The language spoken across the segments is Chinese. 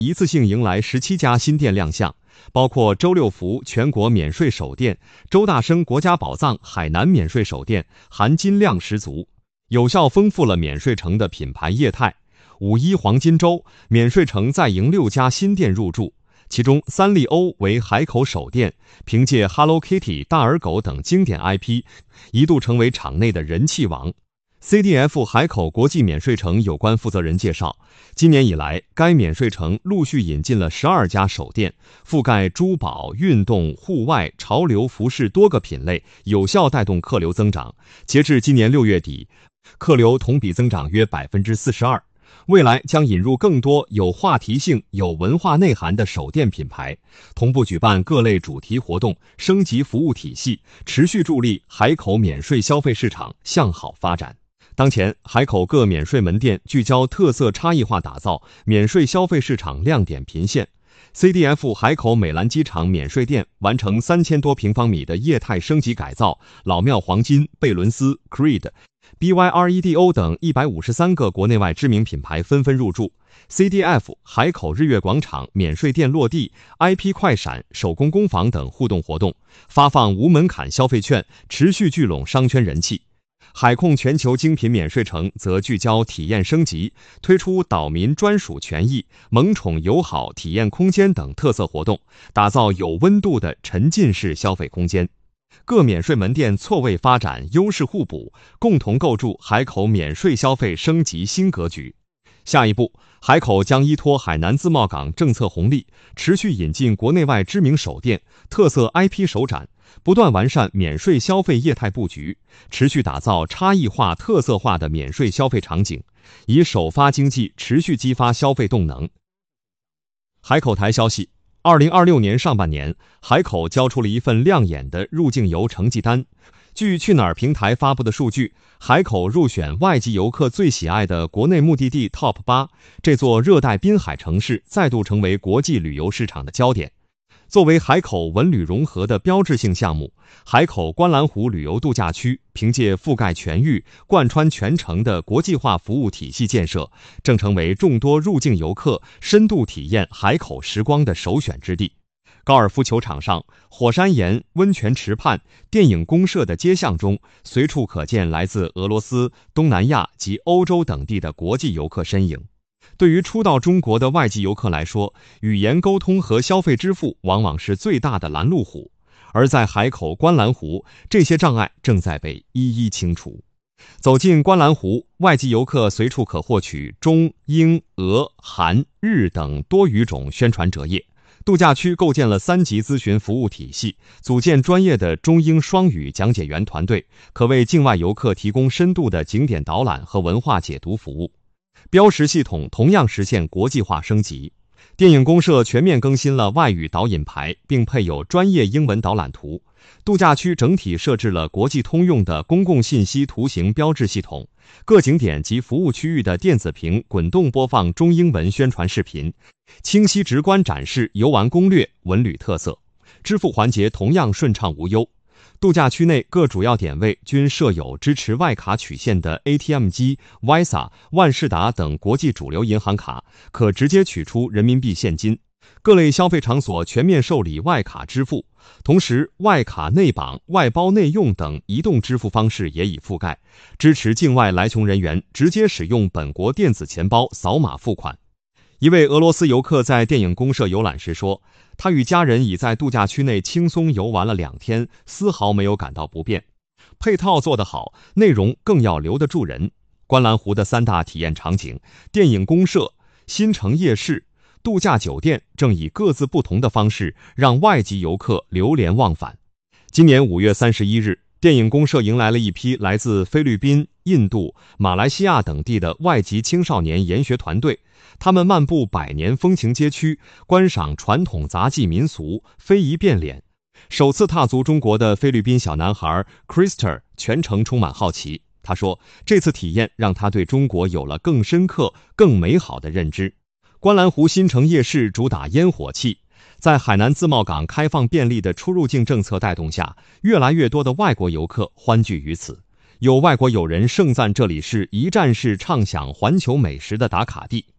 一次性迎来17家新店亮相，包括周六福全国免税首店、周大生国家宝藏海南免税首店，含金量十足，有效丰富了免税城的品牌业态。5·1黄金周，免税城再迎6家新店入驻，其中三丽鸥为海口首店，凭借 Hello Kitty、大耳狗等经典 IP， 一度成为场内的人气王。CDF 海口国际免税城有关负责人介绍，今年以来，该免税城陆续引进了12家首店，覆盖珠宝、运动、户外、潮流服饰多个品类，有效带动客流增长。截至今年6月底，客流同比增长约 42%。未来将引入更多有话题性、有文化内涵的首店品牌，同步举办各类主题活动，升级服务体系，持续助力海口免税消费市场向好发展。当前，海口各免税门店聚焦特色差异化打造免税消费市场亮点频现。CDF 海口美兰机场免税店完成3000多平方米的业态升级改造，老庙黄金、贝伦斯、Creed、BYREDO 等153个国内外知名品牌纷纷入驻。CDF 海口日月广场免税店落地， IP 快闪、手工工坊等互动活动，发放无门槛消费券，持续聚拢商圈人气。海控全球精品免税城则聚焦体验升级，推出岛民专属权益、萌宠友好体验空间等特色活动，打造有温度的沉浸式消费空间。各免税门店错位发展，优势互补，共同构筑海口免税消费升级新格局。下一步，海口将依托海南自贸港政策红利，持续引进国内外知名首店、特色 IP 首展，不断完善免税消费业态布局，持续打造差异化、特色化的免税消费场景，以首发经济持续激发消费动能。海口台消息，2026年上半年，海口交出了一份亮眼的入境游成绩单。据去哪儿平台发布的数据，海口入选外籍游客最喜爱的国内目的地 TOP8， 这座热带滨海城市再度成为国际旅游市场的焦点。作为海口文旅融合的标志性项目，海口观澜湖旅游度假区凭借覆盖全域、贯穿全城的国际化服务体系建设，正成为众多入境游客深度体验海口时光的首选之地。高尔夫球场上、火山岩、温泉池畔、电影公社的街巷中，随处可见来自俄罗斯、东南亚及欧洲等地的国际游客身影。对于初到中国的外籍游客来说，语言沟通和消费支付往往是最大的拦路虎，而在海口观澜湖，这些障碍正在被一一清除。走进观澜湖，外籍游客随处可获取中、英、俄、韩、日等多语种宣传折页。度假区构建了3级咨询服务体系，组建专业的中英双语讲解员团队，可为境外游客提供深度的景点导览和文化解读服务。标识系统同样实现国际化升级，电影公社全面更新了外语导引牌，并配有专业英文导览图。度假区整体设置了国际通用的公共信息图形标志系统，各景点及服务区域的电子屏滚动播放中英文宣传视频，清晰直观展示游玩攻略、文旅特色。支付环节同样顺畅无忧。度假区内各主要点位均设有支持外卡取现的 ATM 机、Visa、万事达等国际主流银行卡，可直接取出人民币现金。各类消费场所全面受理外卡支付，同时外卡内绑、外包内用等移动支付方式也已覆盖，支持境外来穷人员直接使用本国电子钱包扫码付款。一位俄罗斯游客在电影公社游览时说，他与家人已在度假区内轻松游玩了2天，丝毫没有感到不便。配套做得好，内容更要留得住人。观澜湖的3大体验场景，电影公社、新城夜市、度假酒店正以各自不同的方式让外籍游客流连忘返。今年5月31日，电影公社迎来了一批来自菲律宾、印度、马来西亚等地的外籍青少年研学团队，他们漫步百年风情街区，观赏传统杂技民俗，非遗变脸。首次踏足中国的菲律宾小男孩 Krister 全程充满好奇。他说，这次体验让他对中国有了更深刻、更美好的认知。观澜湖新城夜市主打烟火气，在海南自贸港开放便利的出入境政策带动下，越来越多的外国游客欢聚于此。有外国友人盛赞这里是一站式畅享环球美食的打卡地。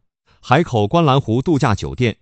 海口观澜湖度假酒店